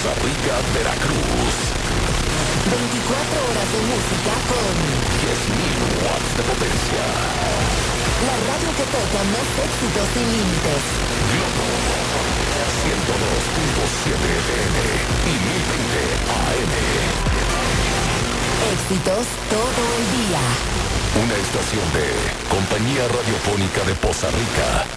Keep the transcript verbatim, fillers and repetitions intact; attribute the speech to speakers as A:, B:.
A: Poza Rica, Veracruz.
B: veinticuatro horas de música con
A: diez mil watts de potencia.
B: La radio que toca más éxitos sin límites.
A: Globo ciento dos punto siete F M y mil veinte A M.
B: Éxitos todo el día.
A: Una estación de Compañía Radiofónica de Poza Rica.